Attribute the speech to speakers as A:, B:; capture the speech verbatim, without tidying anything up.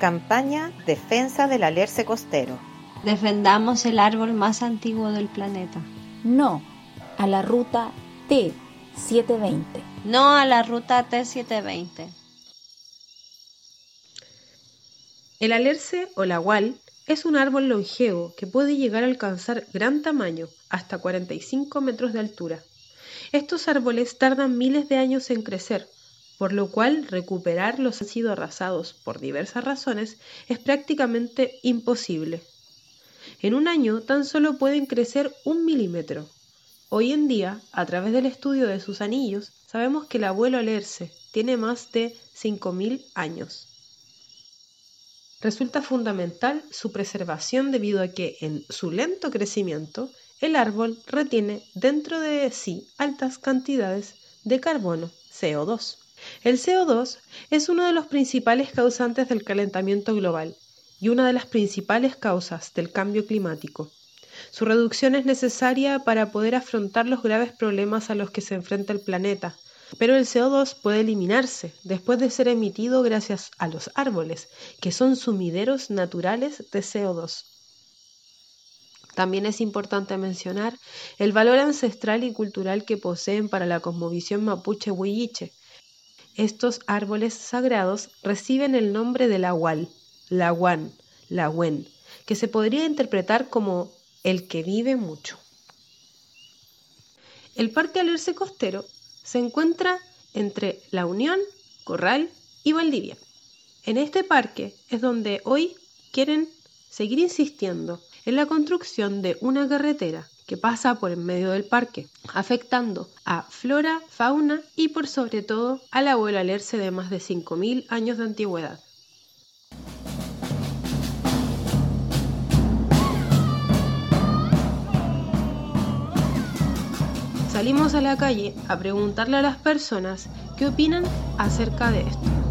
A: Campaña Defensa del Alerce Costero.
B: Defendamos el árbol más antiguo del planeta.
C: No a la ruta T setecientos veinte.
B: No a la ruta T setecientos veinte.
D: El alerce o lagual es un árbol longevo que puede llegar a alcanzar gran tamaño, hasta cuarenta y cinco metros de altura. Estos árboles tardan miles de años en crecer, por lo cual recuperar los que han sido arrasados por diversas razones es prácticamente imposible. En un año tan solo pueden crecer un milímetro. Hoy en día, a través del estudio de sus anillos, sabemos que el abuelo alerce tiene más de cinco mil años. Resulta fundamental su preservación debido a que en su lento crecimiento el árbol retiene dentro de sí altas cantidades de carbono, C O dos. El C O dos es uno de los principales causantes del calentamiento global y una de las principales causas del cambio climático. Su reducción es necesaria para poder afrontar los graves problemas a los que se enfrenta el planeta, pero el C O dos puede eliminarse después de ser emitido gracias a los árboles, que son sumideros naturales de C O dos. También es importante mencionar el valor ancestral y cultural que poseen para la cosmovisión mapuche huilliche. Estos árboles sagrados reciben el nombre de lagual, laguán, lagüen, que se podría interpretar como el que vive mucho. El Parque Alerce Costero se encuentra entre La Unión, Corral y Valdivia. En este parque es donde hoy quieren seguir insistiendo en la construcción de una carretera que pasa por en medio del parque, afectando a flora, fauna y por sobre todo al abuelo alerce de más de cinco mil años de antigüedad. Salimos a la calle a preguntarle a las personas qué opinan acerca de esto.